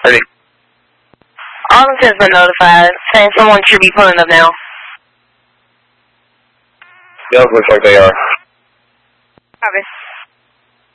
Ready. Arlington's been notified, saying someone should be pulling up now. Yeah, looks like they are.